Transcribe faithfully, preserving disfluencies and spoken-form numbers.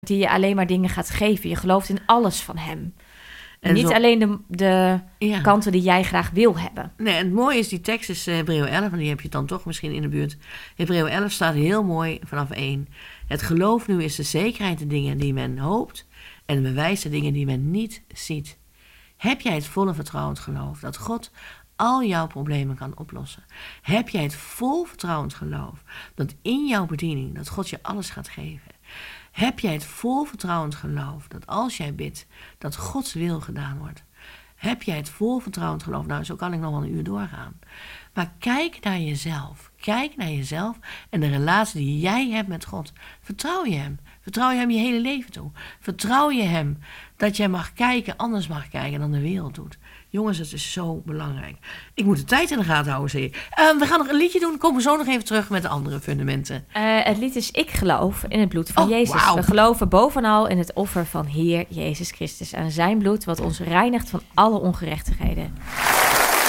die je alleen maar dingen gaat geven. Je gelooft in alles van hem. En niet zo, alleen de, de ja. kanten die jij graag wil hebben. Nee, en het mooie is, die tekst is Hebreeën elf, en die heb je dan toch misschien in de buurt. Hebreeën elf staat heel mooi vanaf één. Het geloof nu is de zekerheid de dingen die men hoopt en het bewijs de dingen die men niet ziet. Heb jij het volle vertrouwend geloof dat God al jouw problemen kan oplossen? Heb jij het vol vertrouwend geloof dat in jouw bediening dat God je alles gaat geven? Heb jij het vol vertrouwend geloof dat als jij bidt, dat Gods wil gedaan wordt? Heb jij het vol vertrouwend geloof? Nou, zo kan ik nog wel een uur doorgaan. Maar kijk naar jezelf. Kijk naar jezelf en de relatie die jij hebt met God. Vertrouw je hem. Vertrouw je hem je hele leven toe. Vertrouw je hem dat jij mag kijken, anders mag kijken dan de wereld doet. Jongens, het is zo belangrijk. Ik moet de tijd in de gaten houden, zie ik. Uh, we gaan nog een liedje doen. Komen we zo nog even terug met de andere fundamenten. Uh, het lied is Ik geloof in het bloed van oh, Jezus. Wow. We geloven bovenal in het offer van Heer Jezus Christus. En zijn bloed wat ons reinigt van alle ongerechtigheden.